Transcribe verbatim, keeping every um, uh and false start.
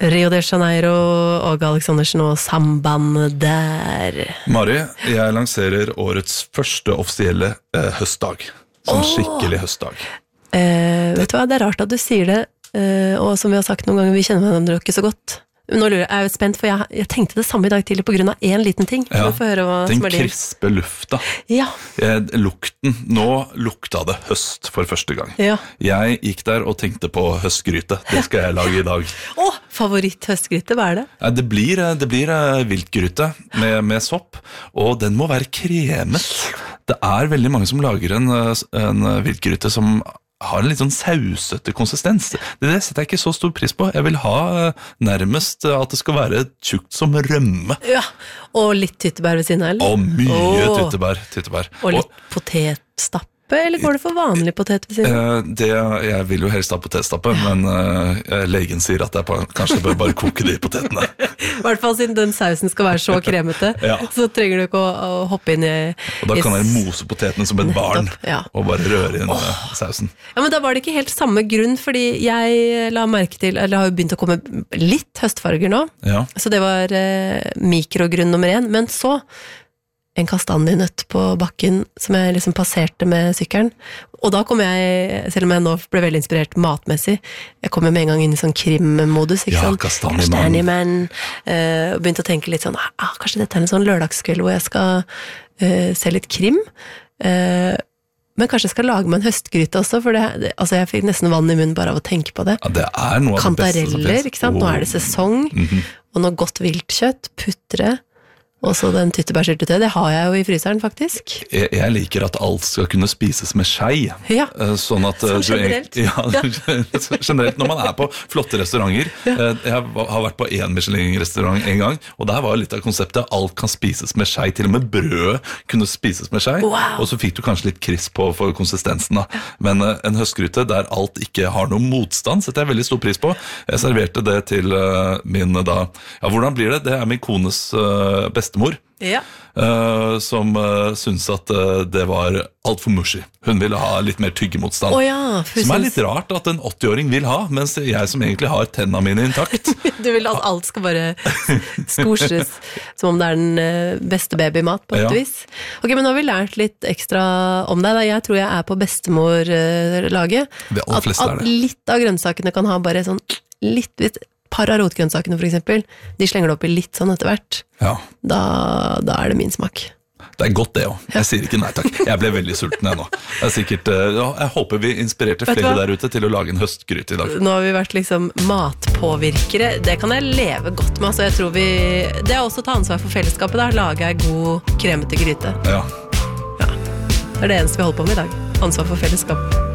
Rio de Janeiro og Alexandersen og sambandet der. Mari, jeg lanserer årets første offisielle eh, høstdag. Sånn skikkelig høstdag. Eh, vet du hva, det er rart at du sier det, eh, og som vi har sagt noen ganger, vi kjenner hverandre ikke så godt. Nå lurer jeg, jeg er jo spent, for jeg, jeg tenkte det samme i dag tidlig på grunn av en liten ting. Ja, hva den som er din. krispe lufta. Ja. Eh, lukten, nå lukta det høst for første gang. Ja. Jeg gikk der og tenkte på høstgryte. Det skal jeg lage i dag. Åh, favoritt-høstgryte, hva er det? Eh, Det blir, det blir eh, viltgryte med, med sopp, og den må være kremet. Det er veldig mange som lager en, eh, en viltgryte som har en litt sånn sausete konsistens. Det, det setter jeg ikke så stor pris på. Jeg vil ha eh, nærmest eh, at det skal være tjukt som rømme. Ja, og litt tyttebær ved siden av, eller? Og mye Åh. tyttebær. tyttebær. Og litt potetstappe, eller går det for vanlig potet ved siden av? Eh, det, jeg vil jo helst ha potetstappe, men eh, legen sier at jeg på, kanskje bør bare koke de potetene. I hvert fall siden den sausen skal være så kremete, Ja. så trenger du ikke å, å hoppe inn i... Og da kan jeg mose potetene som et barn, ja. og bare røre inn oh. sausen. Ja, men da var det ikke helt samme grunn, fordi jeg la merke til, eller har jo begynt å komme litt høstfarger nå, Ja. så det var eh, mikrogrunn nummer én, men så en kastanjenøtt på bakken som jeg liksom passerte med sykkelen, og da kom jeg, selv om jeg nå ble veldig inspirert matmessig, jeg kom jo med en gang inn i sånn krimmodus, ikke Ja, sant? kastanjemann. Kastanjemann, eh, og begynte å tenke litt sånn, ah, kanskje dette er en sånn lørdagskveld hvor jeg skal eh, se litt krim, eh, men kanskje jeg skal lage meg en høstgryte også, for det, det, altså jeg fikk nesten vann i munnen bare av å tenke på det. Ja, det er noe av det beste som Kantareller, finnes. ikke sant? Nå er det sesong, Mhm. og noe godt viltkjøtt, puttere, og så den tyttebærsyltetøy, det har jeg jo i fryseren faktisk. Jeg, jeg liker at alt skal kunne spises med skei. Ja, Eh, Sånn at eh, Sånn du generelt. egentlig- Ja, generelt når man er på flotte restauranter. Eh, Jeg va- har vært på en Michelin-restaurant en gang, og der var litt av konseptet alt kan spises med skei. Til og med brød kunne spises med skei. Wow. Og så fikk du kanskje litt krisp på for konsistensen da. Men eh, en høstgryte der alt ikke har noen motstand, setter jeg veldig stor pris på. Jeg serverte det til eh, min da, ja hvordan blir det? Det er min kones eh, bestemor. ja. Uh, som uh, syntes at uh, det var alt for mushy. Hun ville ha litt mer tyggemotstand. Å ja, for Som er synes- litt rart at en åtti-åring vil ha, mens jeg som egentlig har tennene mine intakt. Du vil at alt skal bare skosjes som om det er den eh, beste babymat på et Ja. vis. Ok, men nå har vi lært litt ekstra om deg. Da. Jeg tror jeg er på bestemor-laget. De aller fleste er At, at det. litt av grønnsakene kan ha bare sånn litt, litt par av rotgrønnsakene for eksempel. De slenger det opp i litt sånn etter hvert. Ja, Da, da er det min smak. det er godt det også. Jeg sier ikke nei takk. Jeg ble veldig sulten jeg nå. Det er sikkert, uh, ja, jeg håper vi inspirerte Vet du flere hva? der ute til å lage en høstgryte i dag. Nå har vi vært liksom matpåvirkere. Det kan jeg leve godt med. Altså, jeg tror vi, det er også å ta ansvar for fellesskapet. Da. Lage en god kremete gryte. Ja. Det er det eneste vi holder på med i dag. Ansvar for fellesskap.